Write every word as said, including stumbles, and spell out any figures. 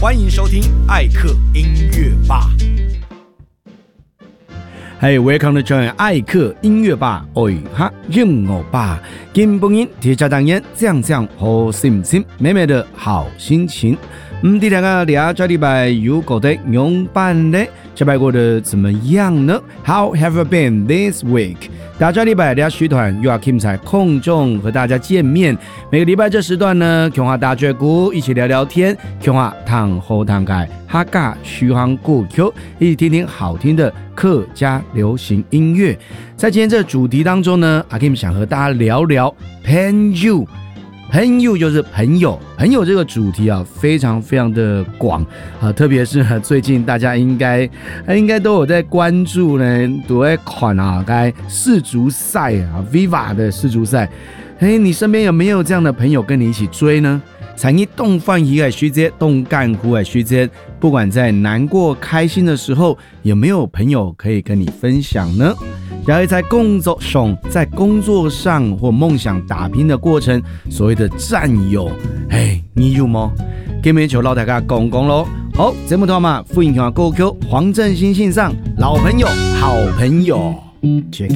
欢迎收听艾克音乐吧。 Hey, welcome to join 艾克音乐吧，哦哈，音乐吧，金本音贴家当然这样这样好心情，美美的好心情。嗯，第两个俩这礼拜有过的用办的，这拜过得怎么样呢 ？How have you been this week？ 大家礼拜俩续团又要 Kim 在空中和大家见面。每个礼拜这时段呢，琼华大绝鼓一起聊聊天，琼华谈后谈开哈嘎续航古曲，一起听听好听的客家流行音乐。在今天这个主题当中呢，阿 Kim 想和大家聊聊朋友。朋友就是朋友，朋友这个主题啊，非常非常的广啊，特别是最近大家应该应该都有在关注呢，都在看啊，该世足赛啊 ，Viva 的世足赛，哎，你身边有没有这样的朋友跟你一起追呢？产业动饭鱼的时间，动干湖的时间，不管在难过、开心的时候，有没有朋友可以跟你分享呢？然后在工作上，在工作上或梦想打拼的过程，所谓的战友，哎，你有吗？今日就老大家讲讲咯。好，节目头嘛，歡迎聽歌曲黃振興獻上《老朋友好朋友》， ，check